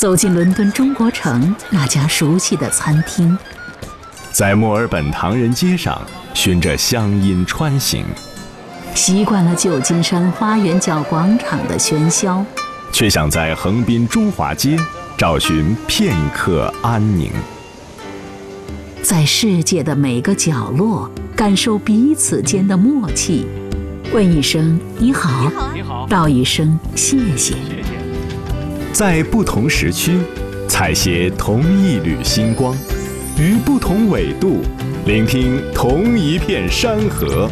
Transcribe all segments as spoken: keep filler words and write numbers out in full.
走进伦敦中国城那家熟悉的餐厅， 在墨尔本唐人街上循着乡音穿行， 习惯了旧金山花园角广场的喧嚣， 却想在横滨中华街找寻片刻安宁。 在世界的每个角落感受彼此间的默契，问一声你好， 你好， 道一声谢谢。 在不同时区采撷同一缕星光，于不同纬度聆听同一片山河。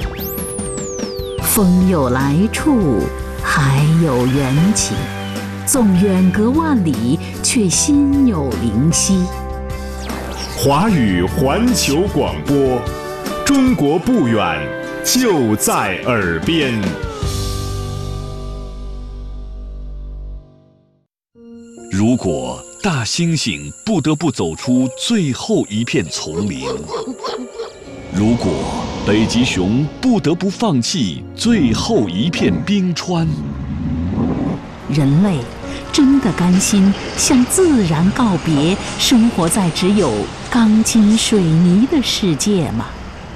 风有来处，海有缘起，纵远隔万里，却心有灵犀。 华语环球广播，中国不远，就在耳边。 如果大猩猩不得不走出最后一片丛林，如果北极熊不得不放弃最后一片冰川， 人类真的甘心向自然告别，生活在只有钢筋水泥的世界吗？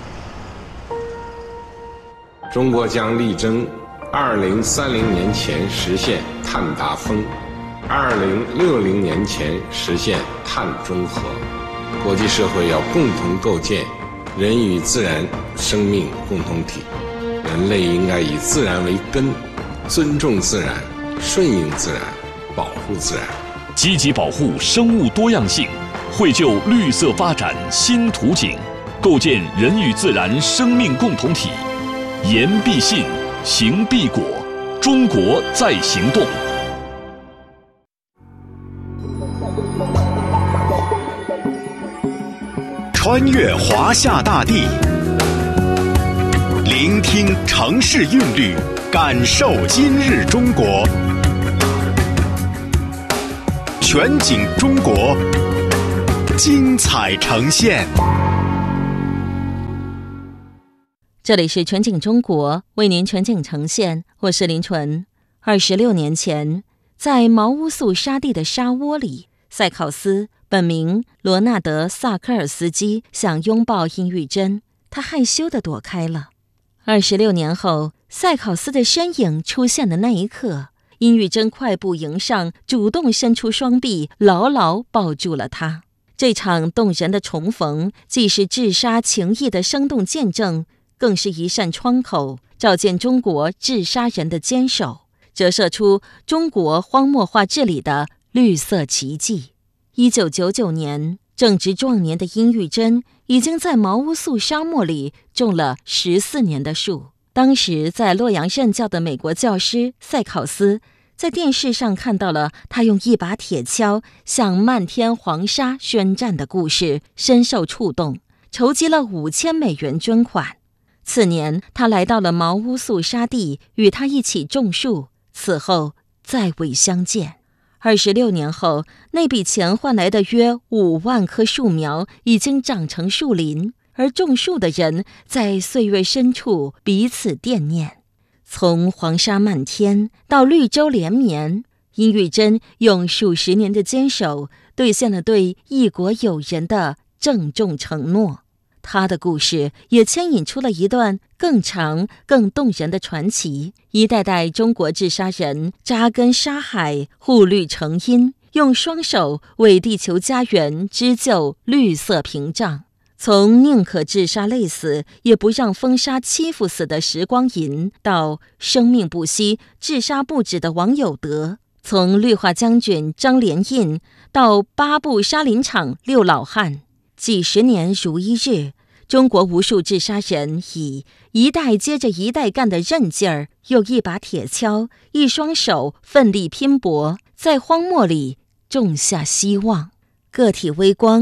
中国将力争二零三零年前实现碳达峰，二零六零年前实现碳中和。国际社会要共同构建人与自然生命共同体，人类应该以自然为根，尊重自然，顺应自然，保护自然， 积极保护生物多样性，绘就绿色发展新图景，构建人与自然生命共同体。言必信，行必果，中国在行动。 穿越华夏大地，聆听城市韵律，感受今日中国。全景中国，精彩呈现。 这里是全景中国，为您全景呈现，我是林纯。二十六年前，在毛乌素沙地的沙窝里，塞考斯本名罗纳德·萨科尔斯基想拥抱殷玉珍，他害羞地躲开了。二十六年后，塞考斯的身影出现的那一刻，殷玉珍快步迎上，主动伸出双臂，牢牢抱住了他。这场动人的重逢，既是治沙情谊的生动见证，更是一扇窗口，照见中国治沙人的坚守，折射出中国荒漠化治理的绿色奇迹。一九九九年，正值壮年的殷玉珍已经在毛乌素沙漠里种了十四年的树。当时在洛阳任教的美国教师塞考斯，在电视上看到了他用一把铁锹向漫天黄沙宣战的故事，深受触动，筹集了五千美元捐款。次年，他来到了毛乌素沙地，与他一起种树，此后再未相见。二十六年后，那笔钱换来的约五万棵树苗已经长成树林，而种树的人在岁月深处彼此惦念。从黄沙漫天到绿洲连绵，殷玉珍用数十年的坚守，兑现了对异国友人的郑重承诺。他的故事也牵引出了一段更长、更动人的传奇。一代代中国治沙人扎根沙海，护绿成荫，用双手为地球家园织就绿色屏障。从宁可治沙累死，也不让风沙欺负死的时光银，到生命不息、治沙不止的王有德；从绿化将军张连印到八部沙林场六老汉。几十年如一日，中国无数治沙人以一代接着一代干的韧劲儿，用一把铁锹，一双手奋力拼搏，在荒漠里种下希望。个体微光